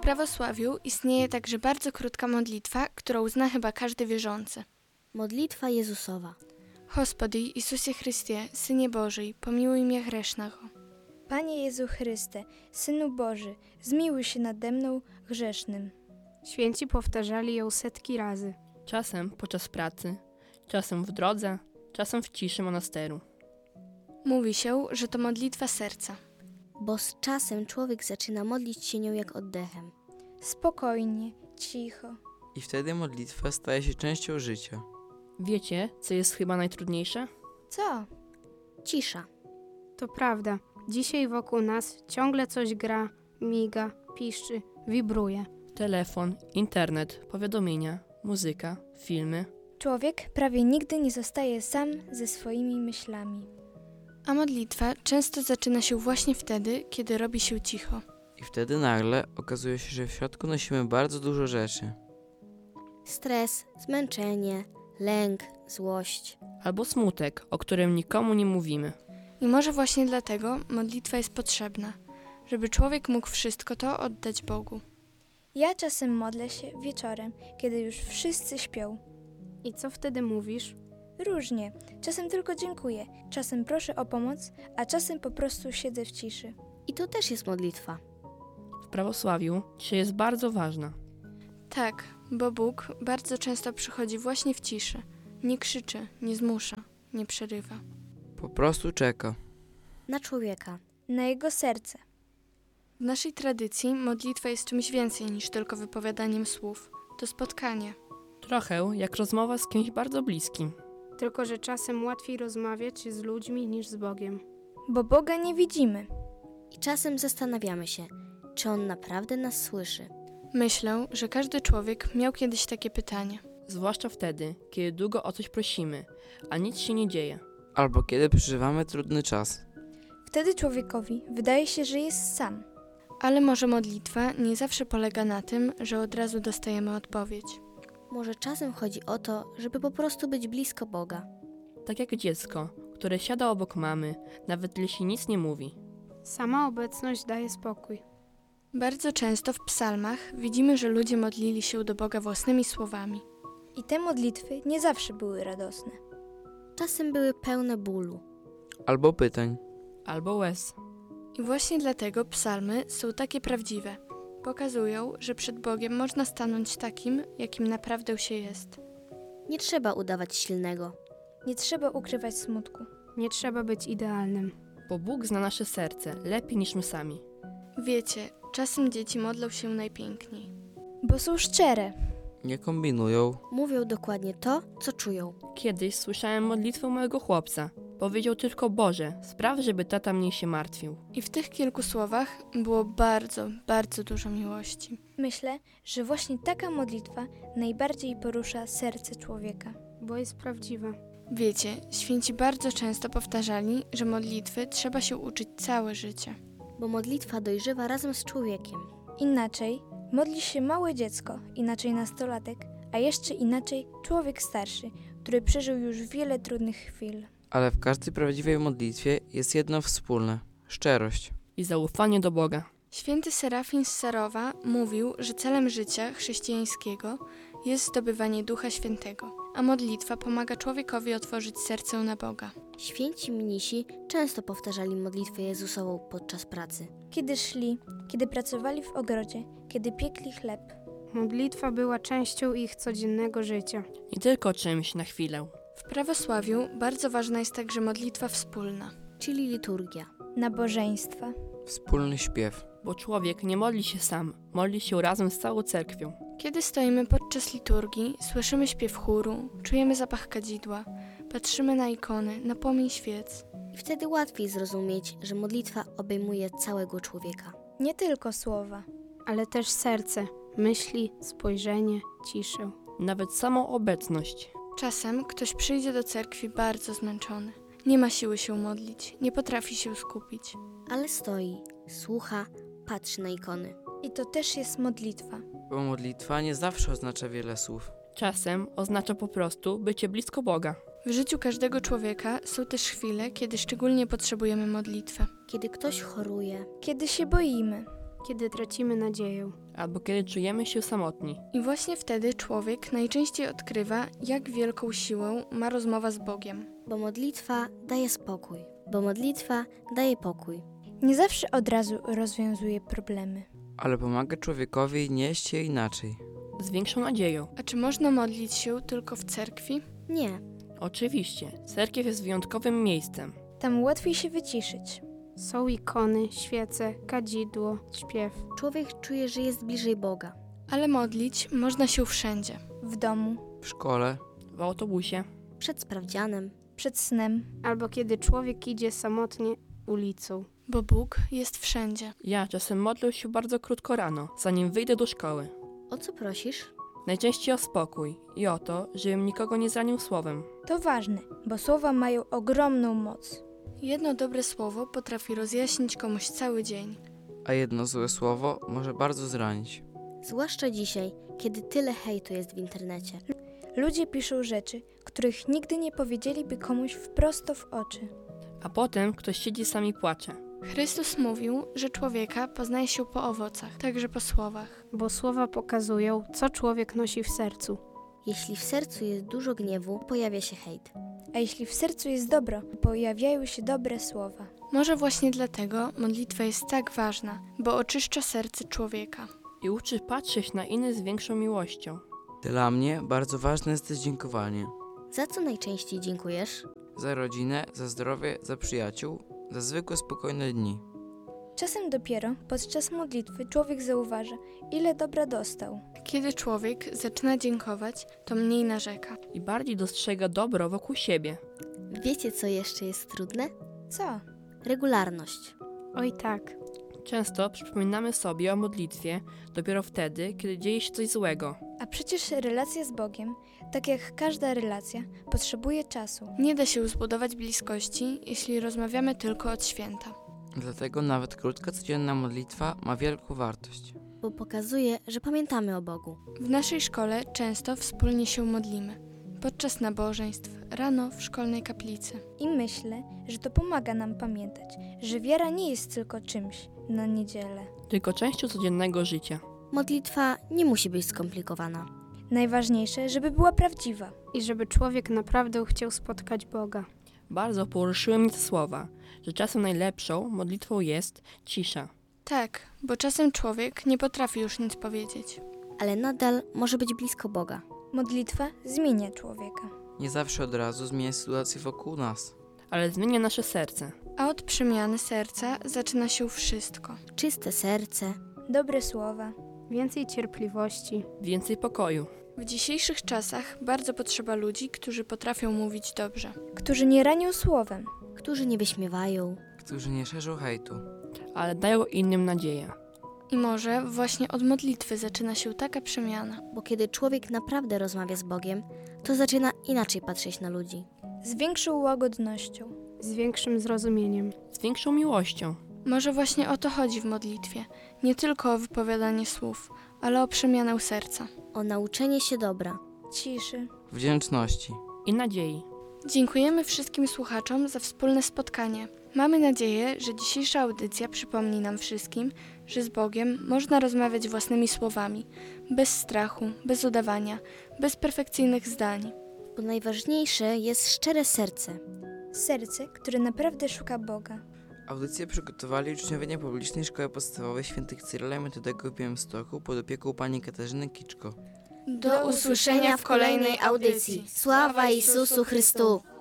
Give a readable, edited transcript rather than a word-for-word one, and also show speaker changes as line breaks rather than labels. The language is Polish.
prawosławiu istnieje także bardzo krótka modlitwa, którą zna chyba każdy wierzący.
Modlitwa Jezusowa.
Hospodi Isusie Chrystie, Synie Bożej, pomiłuj mnie grzesznego.
Panie Jezu Chryste, Synu Boży, zmiłuj się nade mną grzesznym.
Święci powtarzali ją setki razy.
Czasem podczas pracy, czasem w drodze, czasem w ciszy monasteru.
Mówi się, że to modlitwa serca.
Bo z czasem człowiek zaczyna modlić się nią jak oddechem.
Spokojnie, cicho.
I wtedy modlitwa staje się częścią życia.
Wiecie, co jest chyba najtrudniejsze?
Co?
Cisza.
To prawda, dzisiaj wokół nas ciągle coś gra, miga, piszczy, wibruje.
Telefon, internet, powiadomienia, muzyka, filmy.
Człowiek prawie nigdy nie zostaje sam ze swoimi myślami.
A modlitwa często zaczyna się właśnie wtedy, kiedy robi się cicho.
I wtedy nagle okazuje się, że w środku nosimy bardzo dużo rzeczy.
Stres, zmęczenie, lęk, złość.
Albo smutek, o którym nikomu nie mówimy.
I może właśnie dlatego modlitwa jest potrzebna, żeby człowiek mógł wszystko to oddać Bogu.
Ja czasem modlę się wieczorem, kiedy już wszyscy śpią.
I co wtedy mówisz?
Różnie. Czasem tylko dziękuję, czasem proszę o pomoc, a czasem po prostu siedzę w ciszy.
I to też jest modlitwa.
W prawosławiu dzisiaj jest bardzo ważna.
Tak, bo Bóg bardzo często przychodzi właśnie w ciszy. Nie krzyczy, nie zmusza, nie przerywa.
Po prostu czeka.
Na człowieka.
Na jego serce.
W naszej tradycji modlitwa jest czymś więcej niż tylko wypowiadaniem słów. To spotkanie.
Trochę jak rozmowa z kimś bardzo bliskim.
Tylko że czasem łatwiej rozmawiać z ludźmi niż z Bogiem.
Bo Boga nie widzimy.
I czasem zastanawiamy się, czy On naprawdę nas słyszy.
Myślę, że każdy człowiek miał kiedyś takie pytanie.
Zwłaszcza wtedy, kiedy długo o coś prosimy, a nic się nie dzieje.
Albo kiedy przeżywamy trudny czas.
Wtedy człowiekowi wydaje się, że jest sam.
Ale może modlitwa nie zawsze polega na tym, że od razu dostajemy odpowiedź.
Może czasem chodzi o to, żeby po prostu być blisko Boga.
Tak jak dziecko, które siada obok mamy, nawet jeśli nic nie mówi.
Sama obecność daje spokój.
Bardzo często w psalmach widzimy, że ludzie modlili się do Boga własnymi słowami.
I te modlitwy nie zawsze były radosne.
Czasem były pełne bólu.
Albo pytań.
Albo łez.
I właśnie dlatego psalmy są takie prawdziwe. Pokazują, że przed Bogiem można stanąć takim, jakim naprawdę się jest.
Nie trzeba udawać silnego.
Nie trzeba ukrywać smutku.
Nie trzeba być idealnym.
Bo Bóg zna nasze serce lepiej niż my sami.
Wiecie, czasem dzieci modlą się najpiękniej.
Bo są szczere.
Nie kombinują.
Mówią dokładnie to, co czują.
Kiedyś słyszałem modlitwę mojego chłopca. Powiedział tylko: Boże, spraw, żeby tata mniej się martwił.
I w tych kilku słowach było bardzo, bardzo dużo miłości.
Myślę, że właśnie taka modlitwa najbardziej porusza serce człowieka.
Bo jest prawdziwa.
Wiecie, święci bardzo często powtarzali, że modlitwy trzeba się uczyć całe życie.
Bo modlitwa dojrzewa razem z człowiekiem.
Inaczej modli się małe dziecko, inaczej nastolatek, a jeszcze inaczej człowiek starszy, który przeżył już wiele trudnych chwil.
Ale w każdej prawdziwej modlitwie jest jedno wspólne. Szczerość.
I zaufanie do Boga.
Święty Serafin z Sarowa mówił, że celem życia chrześcijańskiego jest zdobywanie Ducha Świętego, a modlitwa pomaga człowiekowi otworzyć serce na Boga.
Święci mnisi często powtarzali modlitwę Jezusową podczas pracy.
Kiedy szli, kiedy pracowali w ogrodzie, kiedy piekli chleb.
Modlitwa była częścią ich codziennego życia.
Nie tylko czymś na chwilę.
W prawosławiu bardzo ważna jest także modlitwa wspólna.
Czyli liturgia.
Nabożeństwa.
Wspólny śpiew.
Bo człowiek nie modli się sam, modli się razem z całą cerkwią.
Kiedy stoimy podczas liturgii, słyszymy śpiew chóru, czujemy zapach kadzidła, patrzymy na ikony, na płomień świec.
I wtedy łatwiej zrozumieć, że modlitwa obejmuje całego człowieka.
Nie tylko słowa.
Ale też serce, myśli, spojrzenie, ciszę.
Nawet samą obecność.
Czasem ktoś przyjdzie do cerkwi bardzo zmęczony. Nie ma siły się modlić, nie potrafi się skupić.
Ale stoi, słucha, patrzy na ikony.
I to też jest modlitwa.
Bo modlitwa nie zawsze oznacza wiele słów.
Czasem oznacza po prostu bycie blisko Boga.
W życiu każdego człowieka są też chwile, kiedy szczególnie potrzebujemy modlitwy.
Kiedy ktoś choruje,
Kiedy się boimy.
kiedy tracimy nadzieję.
albo kiedy czujemy się samotni.
I właśnie wtedy człowiek najczęściej odkrywa, jak wielką siłę ma rozmowa z Bogiem.
Bo modlitwa daje spokój. Bo modlitwa daje pokój.
Nie zawsze od razu rozwiązuje problemy.
Ale pomaga człowiekowi nieść je inaczej.
Z większą nadzieją.
A czy można modlić się tylko w cerkwi?
Nie.
Oczywiście, cerkiew jest wyjątkowym miejscem.
Tam łatwiej się wyciszyć.
Są ikony, świece, kadzidło, śpiew.
Człowiek czuje, że jest bliżej Boga.
Ale modlić można się wszędzie.
W domu,
W szkole,
W autobusie,
Przed sprawdzianem.
przed snem.
Albo kiedy człowiek idzie samotnie ulicą.
Bo Bóg jest wszędzie.
ja czasem modlę się bardzo krótko rano, zanim wyjdę do szkoły.
O co prosisz?
Najczęściej o spokój i o to, żebym nikogo nie zranił słowem.
To ważne, bo słowa mają ogromną moc.
Jedno dobre słowo potrafi rozjaśnić komuś cały dzień.
a jedno złe słowo może bardzo zranić.
Zwłaszcza dzisiaj, kiedy tyle hejtu jest w internecie.
Ludzie piszą rzeczy, których nigdy nie powiedzieliby komuś wprost w oczy.
A potem ktoś siedzi sam i płacze.
Chrystus mówił, że człowieka poznaje się po owocach, także po słowach.
Bo słowa pokazują, co człowiek nosi w sercu.
Jeśli w sercu jest dużo gniewu, pojawia się hejt.
A jeśli w sercu jest dobro, pojawiają się dobre słowa.
Może właśnie dlatego modlitwa jest tak ważna, bo oczyszcza serce człowieka.
I uczy patrzeć na innych z większą miłością.
Dla mnie bardzo ważne jest też dziękowanie.
Za co najczęściej dziękujesz?
Za rodzinę, za zdrowie, za przyjaciół, za zwykłe, spokojne dni.
Czasem dopiero podczas modlitwy człowiek zauważa, ile dobra dostał.
Kiedy człowiek zaczyna dziękować, to mniej narzeka.
I bardziej dostrzega dobro wokół siebie.
Wiecie, co jeszcze jest trudne?
Co?
Regularność.
Oj tak,
Często przypominamy sobie o modlitwie dopiero wtedy, kiedy dzieje się coś złego.
A przecież relacja z Bogiem, tak jak każda relacja, potrzebuje czasu.
Nie da się zbudować bliskości, jeśli rozmawiamy tylko od święta.
Dlatego nawet krótka codzienna modlitwa ma wielką wartość.
Bo pokazuje, że pamiętamy o Bogu.
W naszej szkole często wspólnie się modlimy. Podczas nabożeństw, rano w szkolnej kaplicy.
I myślę, że to pomaga nam pamiętać, że wiara nie jest tylko czymś na niedzielę.
Tylko częścią codziennego życia.
Modlitwa nie musi być skomplikowana.
Najważniejsze, żeby była prawdziwa.
i żeby człowiek naprawdę chciał spotkać Boga.
Bardzo poruszyły mnie te słowa, że czasem najlepszą modlitwą jest cisza.
Tak, bo czasem człowiek nie potrafi już nic powiedzieć.
Ale nadal może być blisko Boga.
Modlitwa zmienia człowieka.
Nie zawsze od razu zmienia sytuację wokół nas.
Ale zmienia nasze serce.
A od przemiany serca zaczyna się wszystko.
Czyste serce.
Dobre słowa.
Więcej cierpliwości.
Więcej pokoju.
W dzisiejszych czasach bardzo potrzeba ludzi, którzy potrafią mówić dobrze.
Którzy nie ranią słowem.
Którzy nie wyśmiewają.
Którzy nie szerzą hejtu.
Ale dają innym nadzieję.
I może właśnie od modlitwy zaczyna się taka przemiana.
Bo kiedy człowiek naprawdę rozmawia z Bogiem, to zaczyna inaczej patrzeć na ludzi.
Z większą łagodnością.
Z większym zrozumieniem.
Z większą miłością.
Może właśnie o to chodzi w modlitwie. Nie tylko o wypowiadanie słów, ale o przemianę serca.
O nauczenie się dobra.
Ciszy.
Wdzięczności.
I nadziei.
Dziękujemy wszystkim słuchaczom za wspólne spotkanie. Mamy nadzieję, że dzisiejsza audycja przypomni nam wszystkim, że z Bogiem można rozmawiać własnymi słowami, bez strachu, bez udawania, bez perfekcyjnych zdań.
Bo najważniejsze jest szczere serce.
Serce, które naprawdę szuka Boga.
Audycję przygotowali uczniowie Niepublicznej Szkoły Podstawowej Świętych Cyrila i Metodego w Białymstoku pod opieką pani Katarzyny Kiczko.
Do usłyszenia w kolejnej audycji.
Sława Jezusu Chrystu!